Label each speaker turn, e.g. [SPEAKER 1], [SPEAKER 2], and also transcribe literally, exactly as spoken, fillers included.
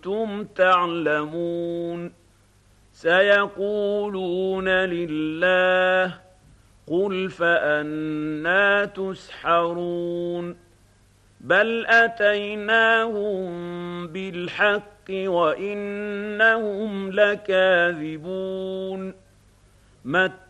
[SPEAKER 1] كنتم تعلمون سيقولون لله قل فأنى تسحرون بل أتيناهم بالحق وإنهم لكاذبون